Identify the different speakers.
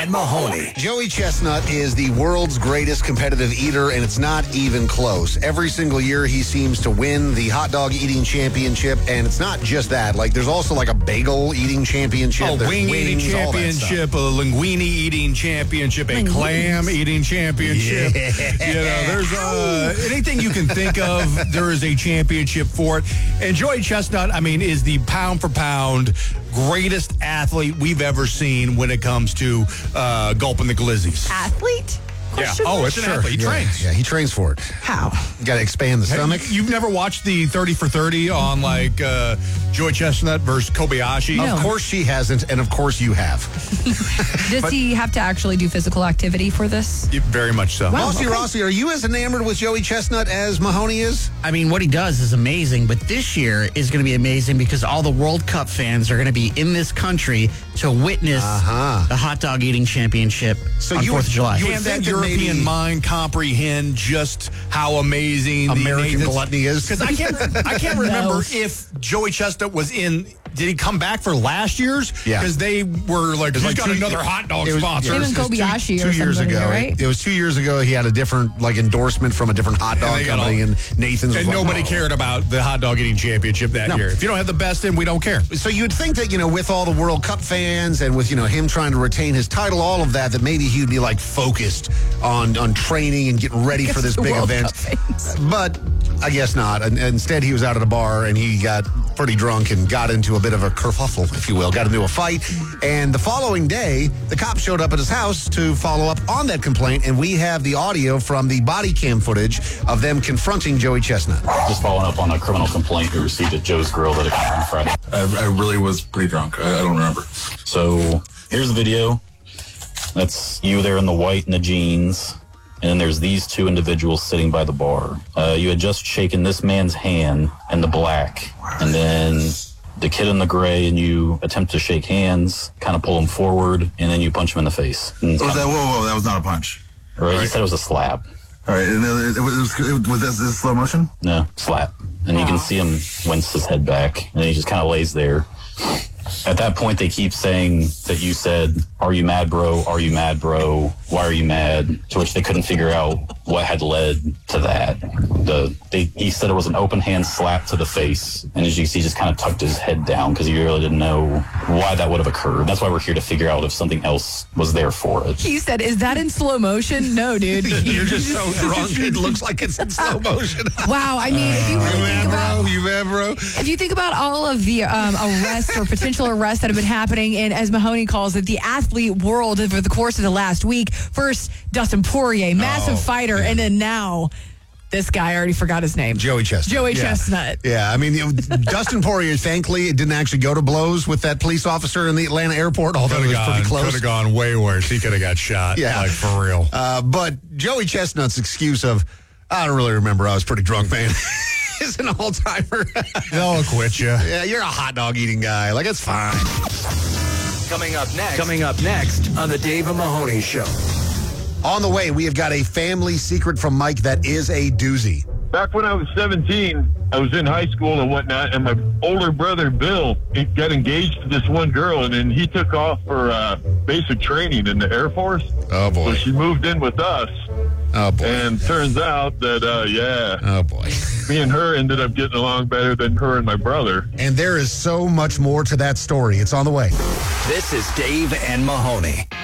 Speaker 1: and Mahoney.
Speaker 2: Joey Chestnut is the world's greatest competitive eater, and it's not even close. Every single year he seems to win the hot dog eating championship, and it's not just that. Like, there's also like a bagel eating championship.
Speaker 3: A wing eating championship, a linguine eating championship, a clam eating championship.
Speaker 2: Yeah.
Speaker 3: You know, there's anything you can think of, there is a championship for it. And Joey Chestnut, I mean, is the pound for pound greatest athlete we've ever seen when it comes to gulping the glizzies.
Speaker 4: Athlete?
Speaker 3: Yeah. Oh, it's an athlete. He trains.
Speaker 2: Yeah, he trains for it.
Speaker 4: How?
Speaker 2: You got to expand the stomach.
Speaker 3: You've never watched the 30 for 30 on like Joey Chestnut versus Kobayashi?
Speaker 4: No.
Speaker 2: Of course she hasn't, and of course you have.
Speaker 4: Does he have to actually do physical activity for this?
Speaker 3: Very much so.
Speaker 4: Wow.
Speaker 2: Mossy
Speaker 4: okay.
Speaker 2: Rossi, are you as enamored with Joey Chestnut as Mahoney is?
Speaker 5: I mean, what he does is amazing, but this year is going to be amazing because all the World Cup fans are going to be in this country to witness the hot dog eating championship on 4th of July.
Speaker 3: Can that European mind comprehend just how amazing
Speaker 2: American
Speaker 3: the
Speaker 2: gluttony is?
Speaker 3: Because I can't remember if Joey Chestnut was in. Did he come back for last year's?
Speaker 2: Yeah.
Speaker 3: Because they were like, he's got another hot dog sponsor.
Speaker 4: Him and Kobayashi
Speaker 2: two
Speaker 4: or
Speaker 2: years
Speaker 4: something,
Speaker 2: ago,
Speaker 4: right?
Speaker 2: It was 2 years ago. He had a different endorsement from a different hot dog
Speaker 3: they got
Speaker 2: company, and Nathan's.
Speaker 3: And
Speaker 2: was like,
Speaker 3: nobody
Speaker 2: "Oh."
Speaker 3: cared about the hot dog eating championship that year. If you don't have the best in, we don't care.
Speaker 2: So you'd think that, with all the World Cup fans and with, him trying to retain his title, all of that maybe he'd be like focused on training and getting ready for this big
Speaker 4: World
Speaker 2: event.
Speaker 4: Cup fans.
Speaker 2: But I guess not. And instead, he was out at a bar and he got pretty drunk and got into a bit of a kerfuffle, if you will, got into a fight. And the following day, the cops showed up at his house to follow up on that complaint. And we have the audio from the body cam footage of them confronting Joey Chestnut.
Speaker 6: Just following up on a criminal complaint we received at Joe's Grill that occurred on Friday.
Speaker 7: I really was pretty drunk. I don't remember.
Speaker 6: So here's the video. That's you there in the white and the jeans. And then there's these two individuals sitting by the bar. You had just shaken this man's hand in the black. And then the kid in the gray, and you attempt to shake hands, kind of pull him forward, and then you punch him in the face.
Speaker 7: Whoa, that was not a punch.
Speaker 6: Right, he said it was a slap.
Speaker 7: All right, and was this slow motion?
Speaker 6: No, slap. And you can see him wince his head back, and he just kind of lays there. At that point, they keep saying that you said, "Are you mad, bro? Are you mad, bro? Why are you mad?" To which they couldn't figure out what had led to that. He said it was an open hand slap to the face, and as you see, he just kind of tucked his head down because he really didn't know why that would have occurred. That's why we're here to figure out if something else was there for it.
Speaker 4: He said, "Is that in slow motion?" No, dude.
Speaker 2: You're just so drunk, it looks like it's in slow motion.
Speaker 4: Wow, I mean, if you really think about
Speaker 2: You
Speaker 4: if you think about all of the arrests or potential arrests that have been happening in, as Mahoney calls it, the athlete world over the course of the last week. First, Dustin Poirier, massive fighter, and then now this guy, I already forgot his name.
Speaker 2: Joey Chestnut.
Speaker 4: Joey Chestnut.
Speaker 2: Yeah, I mean, Dustin Poirier, thankfully, didn't actually go to blows with that police officer in the Atlanta airport, although it was pretty close.
Speaker 3: Could have gone way worse. He could have got shot.
Speaker 2: Yeah.
Speaker 3: Like, for real.
Speaker 2: But Joey Chestnut's excuse of, I don't really remember, I was pretty drunk, man, is an all-timer.
Speaker 3: They'll acquit you.
Speaker 2: Yeah, you're a hot dog eating guy. Like, it's fine.
Speaker 1: Coming up next on the Dave and Mahoney Show.
Speaker 2: On the way, we have got a family secret from Mike that is a doozy.
Speaker 8: Back when I was 17, I was in high school and whatnot, and my older brother, Bill, he got engaged to this one girl, and then he took off for basic training in the Air Force.
Speaker 2: Oh, boy.
Speaker 8: So she moved in with us.
Speaker 2: Oh, boy.
Speaker 8: And turns out that,
Speaker 2: Oh, boy.
Speaker 8: me and her ended up getting along better than her and my brother.
Speaker 2: And there is so much more to that story. It's on the way.
Speaker 1: This is Dave and Mahoney.